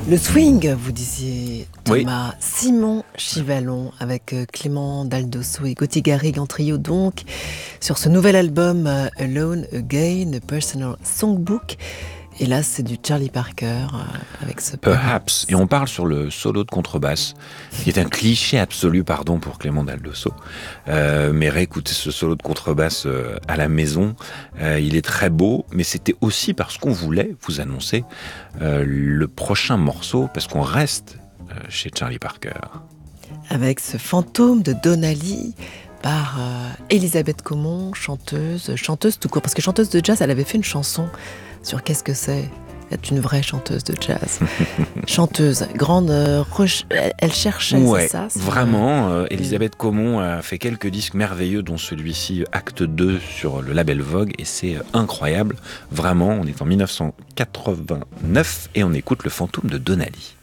Le swing, vous disiez, Oui. Thomas. Simon Chivallon avec Clément Daldosso et Gauthier Garrigue en trio donc sur ce nouvel album Alone Again, A Personal Songbook. Et là, c'est du Charlie Parker avec ce Perhaps. Et on parle sur le solo de contrebasse, qui est un cliché absolu, pardon pour Clément Daldosso. Mais réécoutez ce solo de contrebasse à la maison. Il est très beau, mais c'était aussi parce qu'on voulait vous annoncer le prochain morceau, parce qu'on reste chez Charlie Parker. Avec ce fantôme de Donnelly par Elisabeth Caumont, chanteuse tout court. Parce que chanteuse de jazz, elle avait fait une chanson sur qu'est-ce que c'est être une vraie chanteuse de jazz. Chanteuse, grande, elle cherchait, ouais, c'est ça vraiment, Elisabeth Caumont a fait quelques disques merveilleux, dont celui-ci, Acte 2, sur le label Vogue, et c'est incroyable. Vraiment, on est en 1989 et on écoute le fantôme de Donnelly.